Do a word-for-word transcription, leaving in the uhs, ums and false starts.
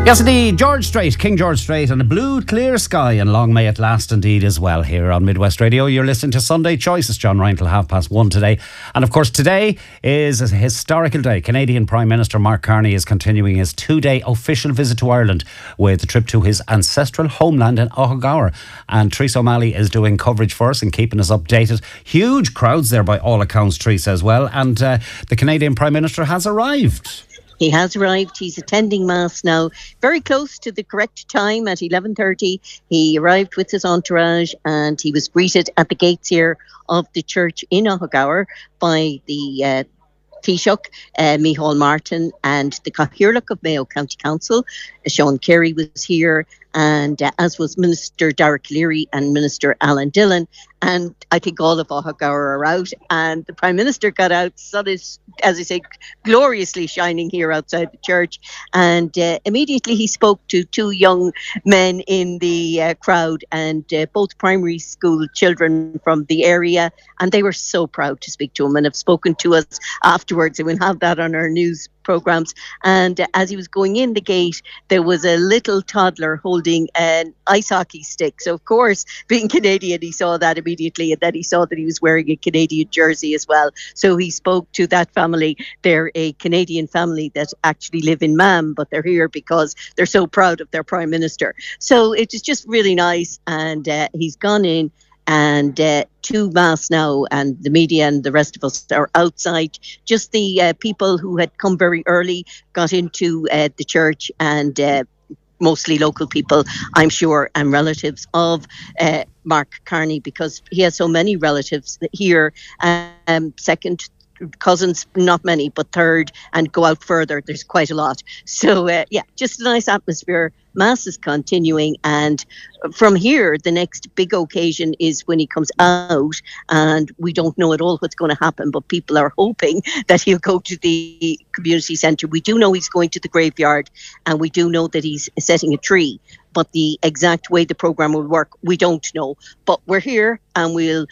Yes, indeed. George Strait, King George Strait, and a blue, clear sky, and long may it last indeed as well here on Midwest Radio. You're listening to Sunday Choices. John Ryan till half past one today. And of course, today is a historical day. Canadian Prime Minister Mark Carney is continuing his two-day official visit to Ireland with a trip to his ancestral homeland in Ottawa. And Teresa O'Malley is doing coverage for us and keeping us updated. Huge crowds there by all accounts, Teresa, as well. And uh, the Canadian Prime Minister has arrived. He has arrived. He's attending Mass now, very close to the correct time at eleven thirty. He arrived with his entourage and he was greeted at the gates here of the church in Ottawa by the uh, Taoiseach, uh, Micheál Martin, and the Cathaoirleach of Mayo County Council. Uh, Sean Carey was here, and uh, as was Minister Dara Calleary and Minister Alan Dillon. And I think all of Ottawa are out, and the Prime Minister got out. Sun is, as I say, gloriously shining here outside the church. And uh, immediately he spoke to two young men in the uh, crowd, and uh, both primary school children from the area. And they were so proud to speak to him and have spoken to us afterwards. And we'll have that on our news programs. And uh, as he was going in the gate, there was a little toddler holding an ice hockey stick. So of course, being Canadian, he saw that immediately, and then he saw that he was wearing a Canadian jersey as well. So he spoke to that family. They're a Canadian family that actually live in Mam, but they're here because they're so proud of their Prime Minister. So it was just really nice. And uh, he's gone in and uh, to Mass now, and the media and the rest of us are outside. Just the uh, people who had come very early got into uh, the church, and uh, mostly local people, I'm sure, and relatives of uh, Mark Carney, because he has so many relatives here. Um, second cousins, not many, but third, and go out further, there's quite a lot. So uh, yeah, just a nice atmosphere. Mass is continuing, and from here the next big occasion is when he comes out, and we don't know at all what's going to happen, but people are hoping that he'll go to the community centre. We do know he's going to the graveyard, and we do know that he's setting a tree, but the exact way the programme will work, we don't know. But we're here, and we'll